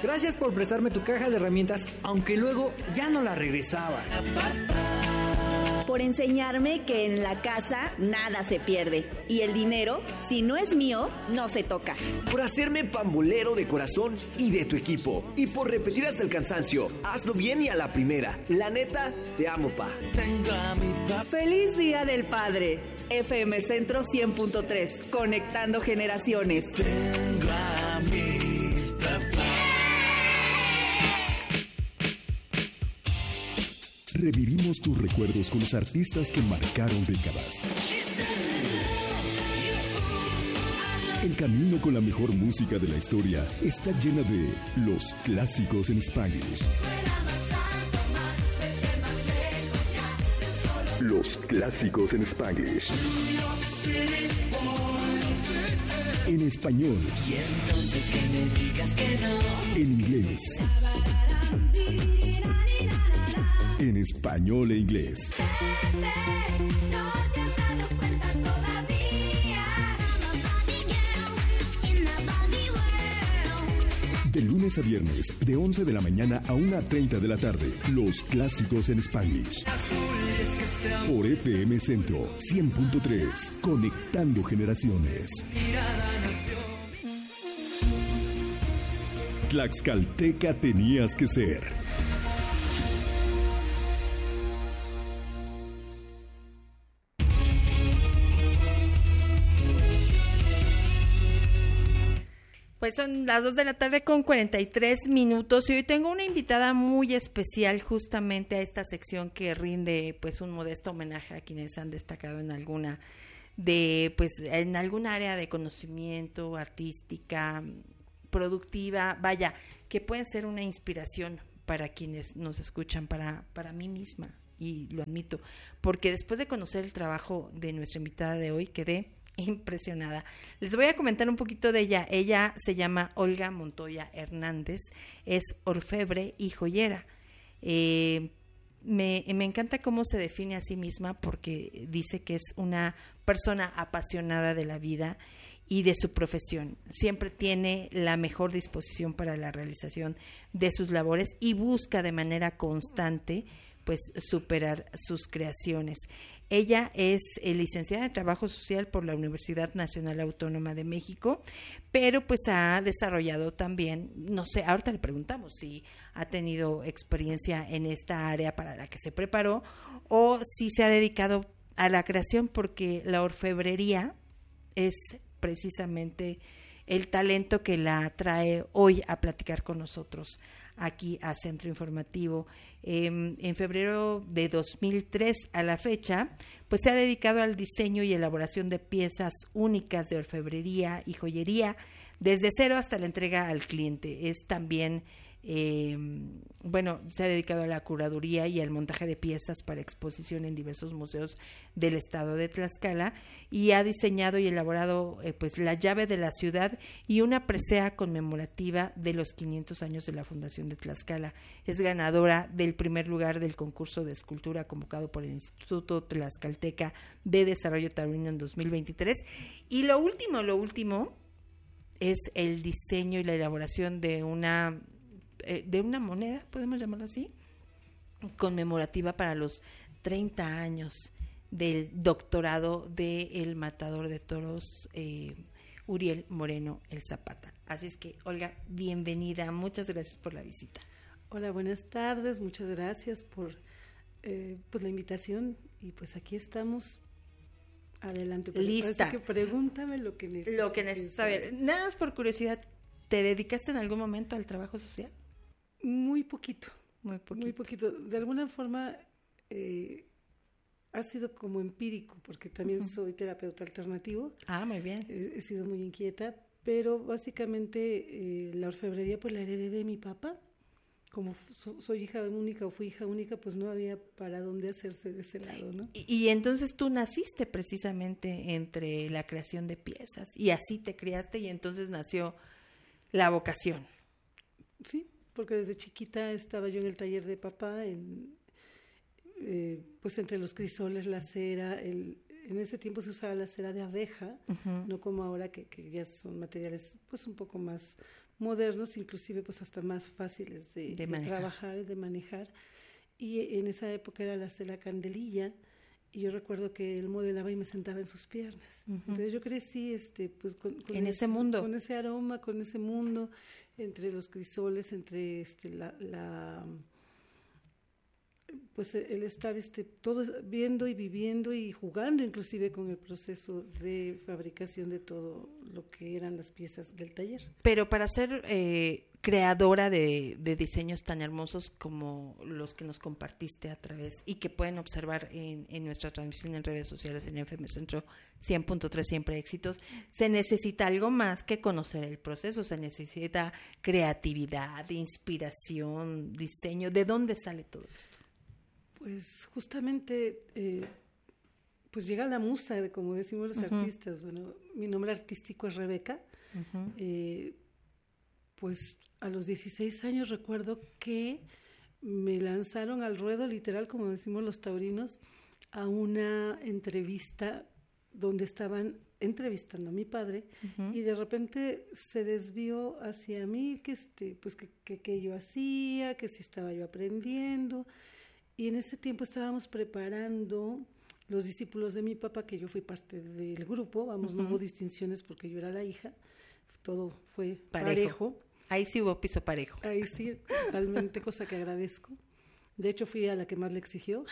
Gracias por prestarme tu caja de herramientas, aunque luego ya no la regresaba. Por enseñarme que en la casa nada se pierde y el dinero, si no es mío, no se toca. Por hacerme pambolero de corazón y de tu equipo. Y por repetir hasta el cansancio, hazlo bien y a la primera. La neta, te amo, pa. ¡Feliz Día del Padre! FM Centro 100.3, conectando generaciones. Tengo a mi papá. Revivimos tus recuerdos con los artistas que marcaron décadas. El camino con la mejor música de la historia está llena de los clásicos en Spanglish. Los clásicos en Spanglish. En español. Y entonces que me digas que no. En inglés. En español e inglés. De lunes a viernes, de 11 de la mañana a 1:30 de la tarde, los clásicos en Spanglish. Por FM Centro 100.3, conectando generaciones. Tlaxcalteca tenías que ser. Pues son las 2 de la tarde con 43 minutos y hoy tengo una invitada muy especial justamente a esta sección que rinde pues un modesto homenaje a quienes han destacado en alguna área de conocimiento artística, productiva, vaya, que pueden ser una inspiración para quienes nos escuchan, para mí misma, y lo admito, porque después de conocer el trabajo de nuestra invitada de hoy quedé impresionada. Les voy a comentar un poquito de ella. Ella se llama Olga Montoya Hernández, es orfebre y joyera. Me encanta cómo se define a sí misma porque dice que es una persona apasionada de la vida y de su profesión. Siempre tiene la mejor disposición para la realización de sus labores y busca de manera constante pues superar sus creaciones. Ella es licenciada en Trabajo Social por la Universidad Nacional Autónoma de México, pero pues ha desarrollado también, no sé, ahorita le preguntamos si ha tenido experiencia en esta área para la que se preparó o si se ha dedicado a la creación, porque la orfebrería es precisamente el talento que la trae hoy a platicar con nosotros aquí a Centro Informativo. En febrero de 2003 a la fecha, pues se ha dedicado al diseño y elaboración de piezas únicas de orfebrería y joyería, desde cero hasta la entrega al cliente. Es también, se ha dedicado a la curaduría y al montaje de piezas para exposición en diversos museos del estado de Tlaxcala, y ha diseñado y elaborado pues la llave de la ciudad y una presea conmemorativa de los 500 años de la fundación de Tlaxcala. Es ganadora del primer lugar del concurso de escultura convocado por el Instituto Tlaxcalteca de Desarrollo Taurino en 2023. Y lo último es el diseño y la elaboración de una moneda, podemos llamarlo así, conmemorativa para los 30 años del doctorado del matador de toros Uriel Moreno el Zapata. Así es que, Olga, bienvenida, muchas gracias por la visita. Hola, buenas tardes, muchas gracias por la invitación, y pues aquí estamos. Adelante. Lista. Así que pregúntame lo que necesites. Lo que necesitas saber. Nada más por curiosidad, ¿te dedicaste en algún momento al trabajo social? Muy poquito. Muy poquito. De alguna forma ha sido como empírico, porque también soy terapeuta alternativo. Ah, muy bien. He sido muy inquieta, pero básicamente la orfebrería pues la heredé de mi papá. Como soy hija única o fui hija única, pues no había para dónde hacerse de ese lado, ¿no? Y entonces tú naciste precisamente entre la creación de piezas, y así te criaste, y entonces nació la vocación. Sí, porque desde chiquita estaba yo en el taller de papá, pues entre los crisoles, la cera, en ese tiempo se usaba la cera de abeja, no como ahora que ya son materiales pues un poco más modernos, inclusive pues hasta más fáciles de trabajar, de manejar. Y en esa época era la Stella Candelilla, y yo recuerdo que él modelaba y me sentaba en sus piernas. Entonces yo crecí pues con ese mundo, con ese aroma, con ese mundo, entre los crisoles, entre pues el estar todo viendo y viviendo y jugando inclusive con el proceso de fabricación de todo lo que eran las piezas del taller. Pero para ser creadora de diseños tan hermosos como los que nos compartiste a través y que pueden observar en nuestra transmisión en redes sociales en FM Centro 100.3 Siempre Éxitos, se necesita algo más que conocer el proceso, se necesita creatividad, inspiración, diseño. ¿De dónde sale todo esto? Pues justamente, pues llega la musa, como decimos los artistas. Bueno, mi nombre artístico es Rebeca. Pues a los 16 años recuerdo que me lanzaron al ruedo, literal, como decimos los taurinos, a una entrevista donde estaban entrevistando a mi padre, y de repente se desvió hacia mí, pues que yo hacía, que si estaba yo aprendiendo. Y en ese tiempo estábamos preparando los discípulos de mi papá, que yo fui parte del grupo, vamos, no hubo distinciones porque yo era la hija, todo fue parejo. Ahí sí hubo piso parejo. Ahí sí, totalmente, cosa que agradezco. De hecho, fui a la que más le exigió.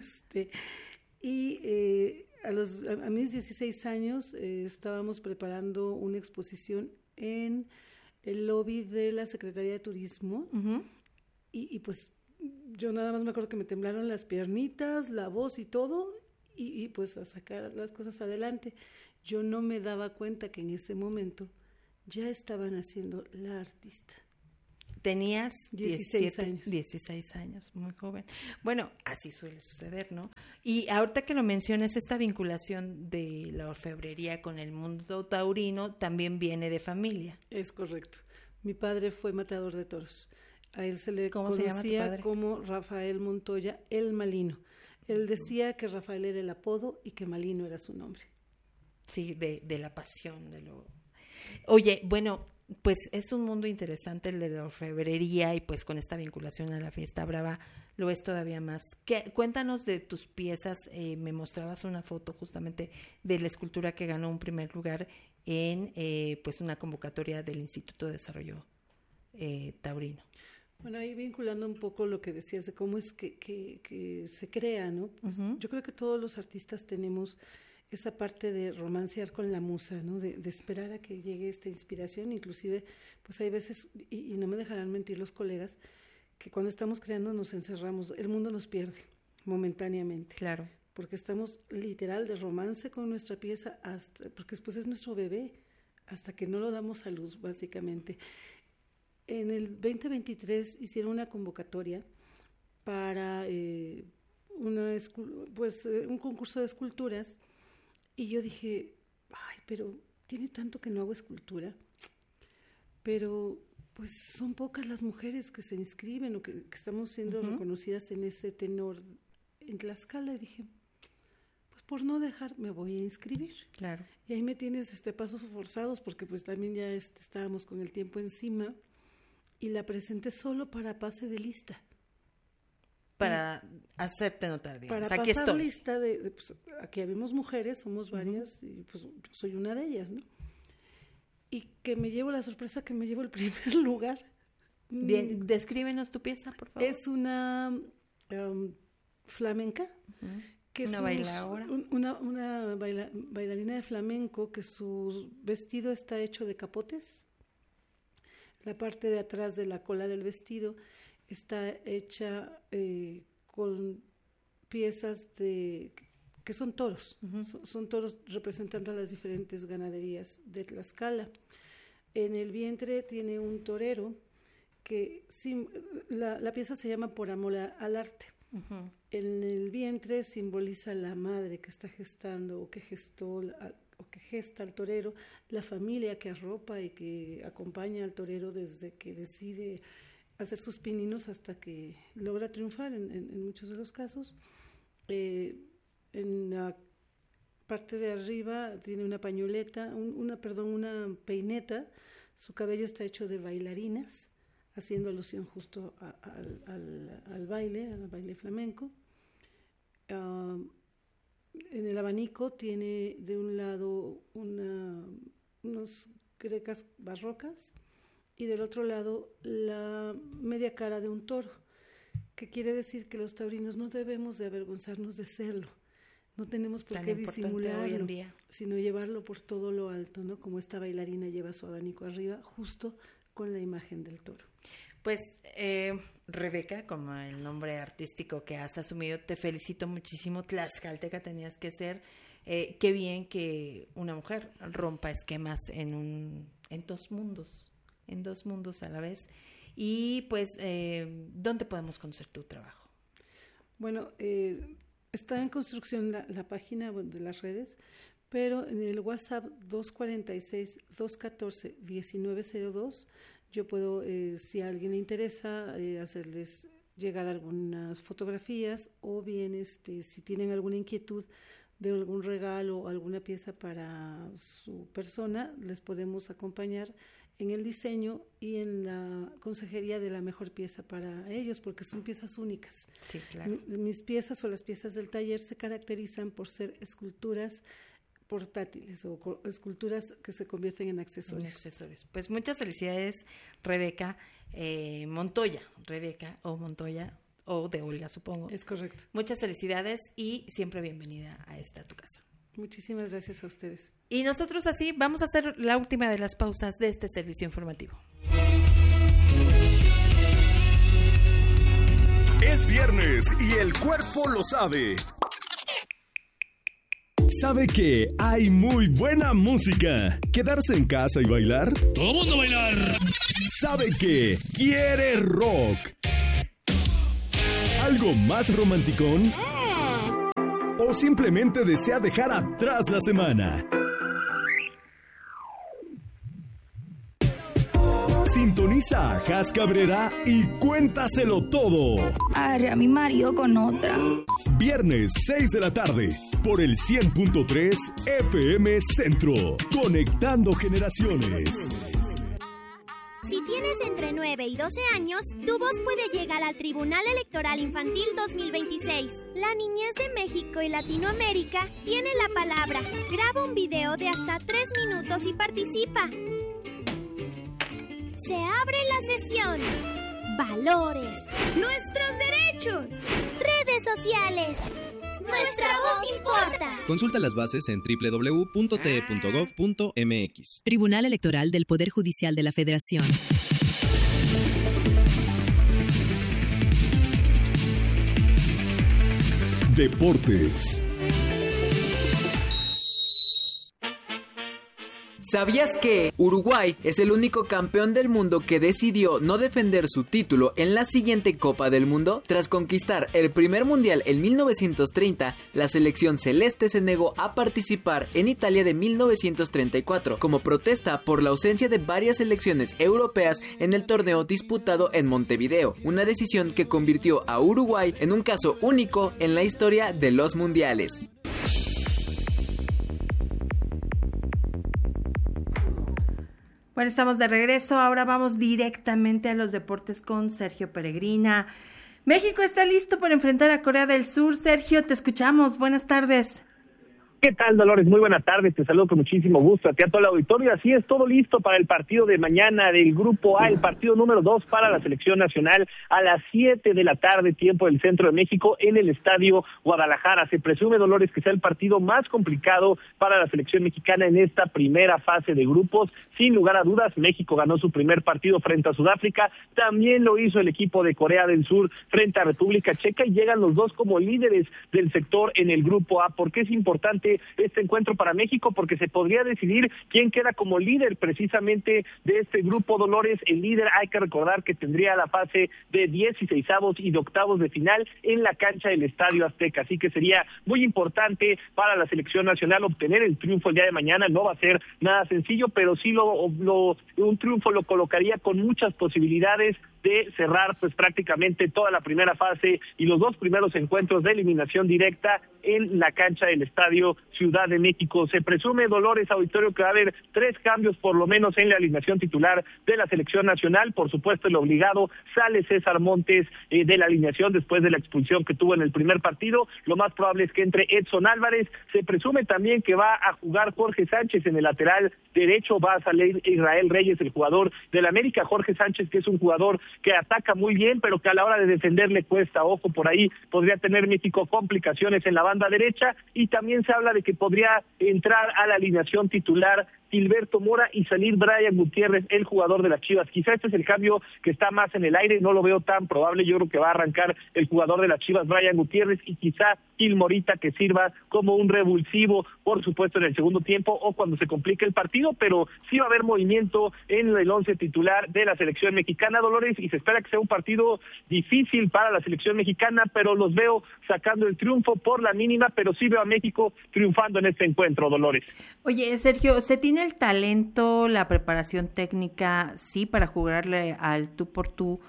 A mis 16 años estábamos preparando una exposición en el lobby de la Secretaría de Turismo, y pues yo nada más me acuerdo que me temblaron las piernitas, la voz y todo, y pues a sacar las cosas adelante. Yo no me daba cuenta que en ese momento ya estaban haciendo la artista. Tenías 16 años, muy joven. Bueno, así suele suceder, ¿no? Y ahorita que lo mencionas, esta vinculación de la orfebrería con el mundo taurino también viene de familia. Es correcto. Mi padre fue matador de toros. A él se le conocía como Rafael Montoya el Malino. Él decía que Rafael era el apodo y que Malino era su nombre. Sí, de la pasión, de lo... Oye, bueno, pues es un mundo interesante el de la orfebrería, y pues con esta vinculación a la Fiesta Brava lo es todavía más. Cuéntanos de tus piezas. Me mostrabas una foto justamente de la escultura que ganó un primer lugar en pues una convocatoria del Instituto de Desarrollo Taurino. Bueno, ahí vinculando un poco lo que decías de cómo es que se crea, ¿no? Pues yo creo que todos los artistas tenemos esa parte de romancear con la musa, ¿no? De esperar a que llegue esta inspiración. Inclusive, pues hay veces, y no me dejarán mentir los colegas, que cuando estamos creando nos encerramos, el mundo nos pierde momentáneamente. Claro. Porque estamos literal de romance con nuestra pieza, porque después es nuestro bebé, hasta que no lo damos a luz, básicamente. En el 2023 hicieron una convocatoria para un concurso de esculturas, y yo dije, ay, pero tiene tanto que no hago escultura, pero pues son pocas las mujeres que se inscriben o que estamos siendo reconocidas en ese tenor en Tlaxcala, y dije, pues por no dejar me voy a inscribir. Claro. Y ahí me tienes pasos forzados, porque pues también ya estábamos con el tiempo encima, y la presenté solo para pase de lista. Para hacerte notar, digamos. Para aquí pasar estoy. lista pues, aquí habemos mujeres, somos varias, y pues yo soy una de ellas, ¿no? Y que me llevo la sorpresa que me llevo el primer lugar. Bien, descríbenos tu pieza, por favor. Es una flamenca, que una bailadora. Una bailarina de flamenco, que su vestido está hecho de capotes. La parte de atrás de la cola del vestido está hecha con piezas que son toros. Son toros representando a las diferentes ganaderías de Tlaxcala. En el vientre tiene un torero que la pieza se llama Por amor al arte. En el vientre simboliza la madre que está gestando o que gestó o que gesta al torero, la familia que arropa y que acompaña al torero desde que decide hacer sus pininos hasta que logra triunfar en muchos de los casos. En la parte de arriba tiene una pañoleta, una peineta Su cabello está hecho de bailarinas, haciendo alusión justo al baile flamenco. En el abanico tiene de un lado unos grecas barrocas y del otro lado la media cara de un toro, que quiere decir que los taurinos no debemos de avergonzarnos de serlo. No tenemos por qué disimularlo, sino llevarlo por todo lo alto, ¿no? Como esta bailarina lleva su abanico arriba, justo con la imagen del toro. Pues, Rebeca, como el nombre artístico que has asumido, te felicito muchísimo. Tlaxcalteca tenías que ser. Qué bien que una mujer rompa esquemas en dos mundos a la vez. Y pues, ¿dónde podemos conocer tu trabajo? Bueno, está en construcción la página de las redes, pero en el WhatsApp 246-214-1902 yo puedo, si a alguien le interesa, hacerles llegar algunas fotografías, o bien si tienen alguna inquietud de algún regalo o alguna pieza para su persona, les podemos acompañar en el diseño y en la consejería de la mejor pieza para ellos, porque son piezas únicas. Sí, claro. Mis piezas o las piezas del taller se caracterizan por ser esculturas portátiles o esculturas que se convierten en accesorios. Pues muchas felicidades, Rebeca Montoya, o de Olga, supongo. Es correcto. Muchas felicidades y siempre bienvenida a tu casa. Muchísimas gracias a ustedes. Y nosotros así vamos a hacer la última de las pausas de este servicio informativo. Es viernes y el cuerpo lo sabe. ¿Sabe que hay muy buena música? ¿Quedarse en casa y bailar? ¡Todo mundo bailar! ¿Sabe que quiere rock? ¿Algo más romanticón? ¿O simplemente desea dejar atrás la semana? Sintoniza a Jas Cabrera y cuéntaselo todo. Arre a mi marido con otra. Viernes 6 de la tarde por el 100.3 FM Centro. Conectando generaciones. Si tienes entre 9 y 12 años, tu voz puede llegar al Tribunal Electoral Infantil 2026. La niñez de México y Latinoamérica tiene la palabra. Graba un video de hasta 3 minutos y participa. Se abre la sesión. Valores. Nuestros derechos. Redes sociales. Nuestra voz importa. Consulta las bases en www.te.gov.mx. Tribunal Electoral del Poder Judicial de la Federación. Deportes. ¿Sabías que Uruguay es el único campeón del mundo que decidió no defender su título en la siguiente Copa del Mundo? Tras conquistar el primer mundial en 1930, la selección celeste se negó a participar en Italia de 1934 como protesta por la ausencia de varias selecciones europeas en el torneo disputado en Montevideo, una decisión que convirtió a Uruguay en un caso único en la historia de los mundiales. Bueno, estamos de regreso. Ahora vamos directamente a los deportes con Sergio Peregrina. México está listo para enfrentar a Corea del Sur. Sergio, te escuchamos. Buenas tardes. ¿Qué tal, Dolores? Muy buenas tardes, te saludo con muchísimo gusto a ti, a todo el auditorio. Así es, todo listo para el partido de mañana del Grupo A, el partido número 2 para la selección nacional a las 7 de la tarde, tiempo del centro de México, en el Estadio Guadalajara. Se presume, Dolores, que sea el partido más complicado para la selección mexicana en esta primera fase de grupos. Sin lugar a dudas, México ganó su primer partido frente a Sudáfrica, también lo hizo el equipo de Corea del Sur frente a República Checa, y llegan los dos como líderes del sector en el Grupo A. ¿Por qué es importante este encuentro para México? Porque se podría decidir quién queda como líder precisamente de este grupo, Dolores. El líder, hay que recordar que tendría la fase de 16avos y de octavos de final en la cancha del Estadio Azteca, así que sería muy importante para la selección nacional obtener el triunfo el día de mañana. No va a ser nada sencillo, pero sí un triunfo lo colocaría con muchas posibilidades de cerrar pues prácticamente toda la primera fase y los 2 primeros encuentros de eliminación directa en la cancha del Estadio Ciudad de México. Se presume, Dolores, auditorio, que va a haber 3 cambios por lo menos en la alineación titular de la selección nacional. Por supuesto, el obligado, sale César Montes de la alineación después de la expulsión que tuvo en el primer partido. Lo más probable es que entre Edson Álvarez. Se presume también que va a jugar Jorge Sánchez en el lateral derecho. Va a salir Israel Reyes, el jugador del América. Jorge Sánchez, que es un jugador que ataca muy bien, pero que a la hora de defender le cuesta. Ojo, por ahí podría tener México complicaciones en la banda derecha, y también se habla de que podría entrar a la alineación titular Gilberto Mora y salir Brian Gutiérrez, el jugador de las Chivas. Quizá este es el cambio que está más en el aire, no lo veo tan probable. Yo creo que va a arrancar el jugador de las Chivas, Brian Gutiérrez, y quizá Gil Morita, que sirva como un revulsivo, por supuesto, en el segundo tiempo o cuando se complique el partido, pero sí va a haber movimiento en el 11 titular de la selección mexicana, Dolores, y se espera que sea un partido difícil para la selección mexicana, pero los veo sacando el triunfo por la mínima, pero sí veo a México triunfando en este encuentro, Dolores. Oye, Sergio, ¿se tiene el talento, la preparación técnica, sí, para jugarle al tú por tú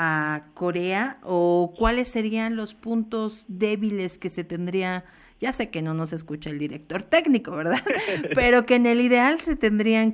a Corea? ¿O cuáles serían los puntos débiles que se tendría? Ya sé que no nos escucha el director técnico, ¿verdad? Pero que en el ideal se tendrían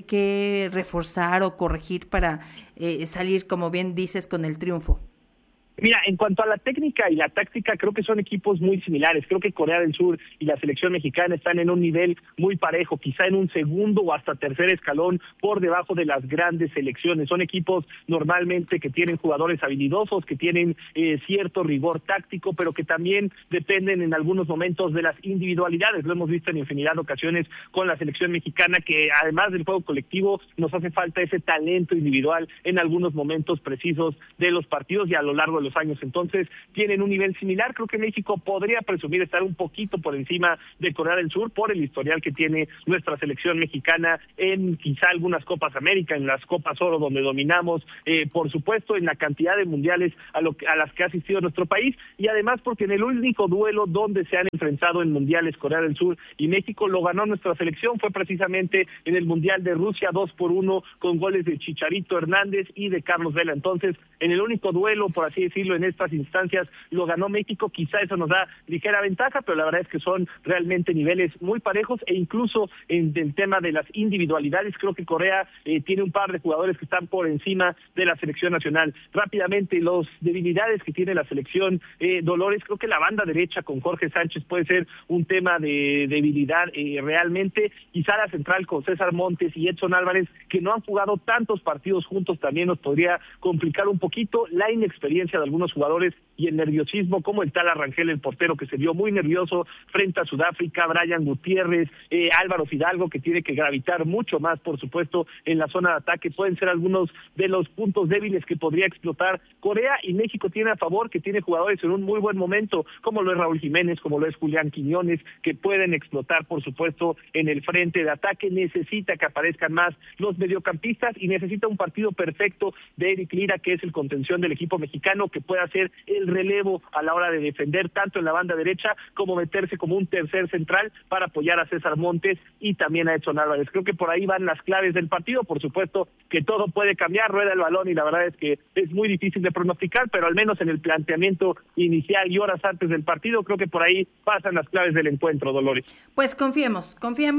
que reforzar o corregir para salir, como bien dices, con el triunfo. Mira, en cuanto a la técnica y la táctica, creo que son equipos muy similares. Creo que Corea del Sur y la selección mexicana están en un nivel muy parejo, quizá en un segundo o hasta tercer escalón por debajo de las grandes selecciones. Son equipos normalmente que tienen jugadores habilidosos, que tienen cierto rigor táctico, pero que también dependen en algunos momentos de las individualidades. Lo hemos visto en infinidad de ocasiones con la selección mexicana, que además del juego colectivo nos hace falta ese talento individual en algunos momentos precisos de los partidos y a lo largo de los años. Entonces tienen un nivel similar. Creo que México podría presumir estar un poquito por encima de Corea del Sur por el historial que tiene nuestra selección mexicana en quizá algunas Copas América, en las Copas Oro donde dominamos, por supuesto en la cantidad de mundiales a las que ha asistido nuestro país, y además porque en el único duelo donde se han enfrentado en mundiales Corea del Sur y México lo ganó nuestra selección fue precisamente en el mundial de Rusia 2-1 con goles de Chicharito Hernández y de Carlos Vela. Entonces en el único duelo, por así decirlo, en estas instancias lo ganó México. Quizá eso nos da ligera ventaja, pero la verdad es que son realmente niveles muy parejos, e incluso en el tema de las individualidades creo que Corea tiene un par de jugadores que están por encima de la selección nacional. Rápidamente, las debilidades que tiene la selección, Dolores, creo que la banda derecha con Jorge Sánchez puede ser un tema de debilidad realmente. Quizá la central con César Montes y Edson Álvarez, que no han jugado tantos partidos juntos, también nos podría complicar un poquito. La inexperiencia de algunos jugadores y el nerviosismo, como el tal Arrangel, el portero, que se vio muy nervioso frente a Sudáfrica, Brian Gutiérrez, Álvaro Fidalgo, que tiene que gravitar mucho más, por supuesto, en la zona de ataque, pueden ser algunos de los puntos débiles que podría explotar Corea. Y México tiene a favor que tiene jugadores en un muy buen momento, como lo es Raúl Jiménez, como lo es Julián Quiñones, que pueden explotar, por supuesto, en el frente de ataque. Necesita que aparezcan más los mediocampistas y necesita un partido perfecto de Eric Lira, que es el contención del equipo mexicano, que pueda hacer el relevo a la hora de defender tanto en la banda derecha como meterse como un tercer central para apoyar a César Montes y también a Edson Álvarez. Creo que por ahí van las claves del partido. Por supuesto que todo puede cambiar, rueda el balón y la verdad es que es muy difícil de pronosticar, pero al menos en el planteamiento inicial y horas antes del partido creo que por ahí pasan las claves del encuentro, Dolores. Pues confiemos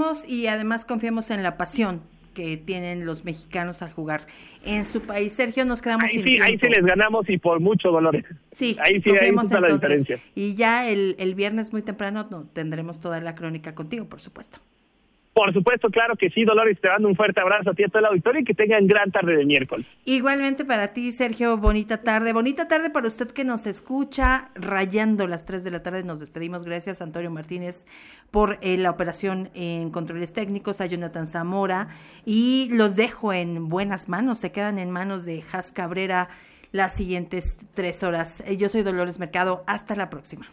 y además confiemos en la pasión que tienen los mexicanos al jugar en su país. Sergio, nos quedamos sin tiempo. Ahí sí les ganamos y por mucho, Dolores. Sí, ahí está la diferencia. Y ya el viernes muy temprano tendremos toda la crónica contigo, por supuesto. Por supuesto, claro que sí, Dolores, te mando un fuerte abrazo a ti y a todo el auditorio y que tengan gran tarde de miércoles. Igualmente para ti, Sergio, bonita tarde para usted que nos escucha, rayando las 3 de la tarde, nos despedimos. Gracias, Antonio Martínez, por la operación en controles técnicos, a Jonathan Zamora, y los dejo en buenas manos, se quedan en manos de Jas Cabrera las siguientes 3 horas. Yo soy Dolores Mercado, hasta la próxima.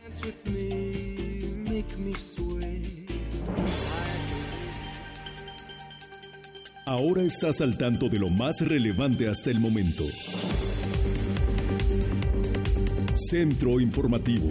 Ahora estás al tanto de lo más relevante hasta el momento. Centro Informativo.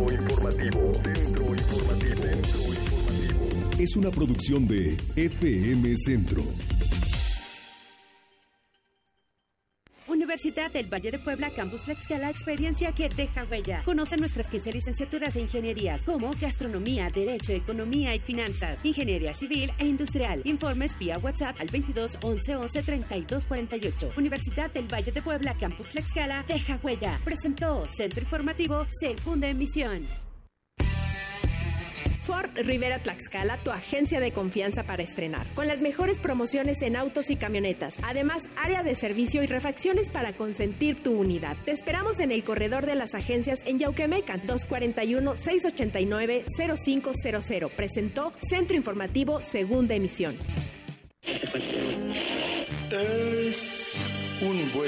Es una producción de FM Centro. Universidad del Valle de Puebla, Campus Tlaxcala, experiencia que deja huella. Conoce nuestras 15 licenciaturas e ingenierías, como gastronomía, derecho, economía y finanzas, ingeniería civil e industrial. Informes vía WhatsApp al 22 11 11 32 48. Universidad del Valle de Puebla, Campus Tlaxcala, deja huella. Presentó Centro Informativo, segunda emisión. Ford Rivera Tlaxcala, tu agencia de confianza para estrenar, con las mejores promociones en autos y camionetas. Además, área de servicio y refacciones para consentir tu unidad. Te esperamos en el corredor de las agencias en Yauquemecan, 241-689-0500. Presentó Centro Informativo, segunda emisión. Es un buen